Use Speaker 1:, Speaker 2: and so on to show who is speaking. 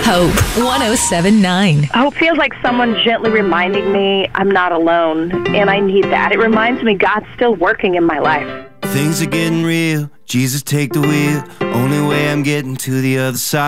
Speaker 1: Hope 107.9.
Speaker 2: I hope feels like someone gently reminding me I'm not alone, and I need that. It reminds me God's still working in my life.
Speaker 3: Things are getting real. Jesus, take the wheel. Only way I'm getting to the other side.